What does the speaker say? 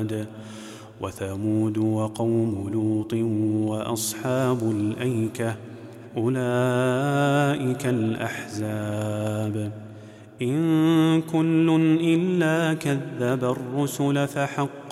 وعاد وثمود وقوم لوط وأصحاب الأيكة أولئك الأحزاب إن كل إلا كذب الرسل فحق